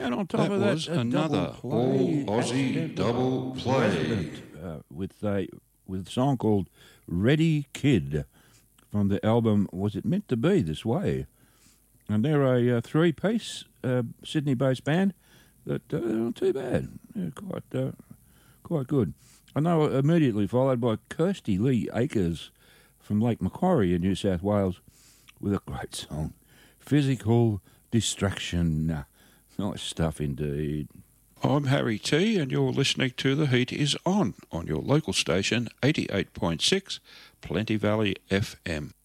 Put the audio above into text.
And on top of that, was another all-Aussie double play. With a song called Ready Kid from the album Was It Meant to Be This Way? And they're a three-piece Sydney-based band that they're not too bad. They're quite good. And they were immediately followed by Kirsty Lee Akers from Lake Macquarie in New South Wales with a great song, Physical Distraction. Nice stuff indeed. I'm Harry T, and you're listening to The Heat Is On your local station, 88.6 Plenty Valley FM.